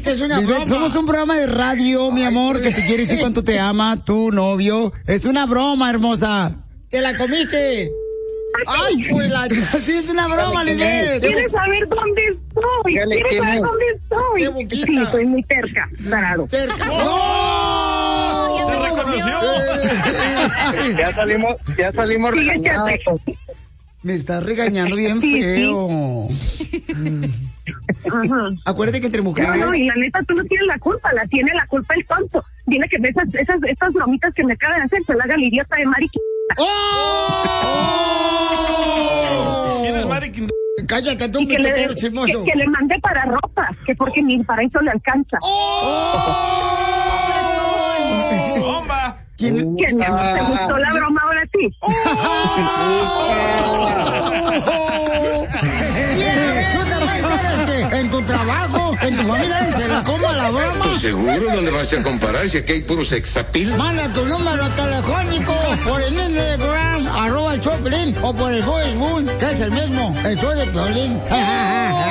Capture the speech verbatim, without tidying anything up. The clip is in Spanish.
Esta es una Lisbeth, broma. somos un programa de radio, mi amor, que te quiere decir cuánto te ama tu novio. Es una broma, hermosa. ¿Te la comiste? Ay, pues la... Sí, es una broma, Lisbeth. ¿Quieres saber dónde estoy? ¿Quieres saber dónde estoy? Qué boquita. Sí, soy muy terca, tarado. Cerca. ¡No! ¡Te reconoció! Ya salimos, ya salimos regañados. Me estás regañando bien Sí, feo. Ajá. Acuérdate que entre mujeres... No, no, y la neta, tú no tienes la culpa, la tiene la culpa el tonto. Dile que esas, esas, esas bromitas que me acaban de hacer se la haga el idiota de Mari. ¡Oh! ¿Quién es Mari Quintana? Cállate tú, Y que le, michetero que, chismoso. que le mande para ropa, que porque ni para eso le alcanza. ¡Bomba! ¿Quién? Que mi amor, ¿te gustó la broma ahora sí? ¿Tú también quieres que en tu trabajo, en tu familia, se la coma la broma? ¿Tú seguro? ¿Dónde vas a comparar si aquí hay puro sexapil? Manda tu número telefónico por el Instagram, arroba el Choplin, o por el Facebook, que es el mismo, el show de Piolín.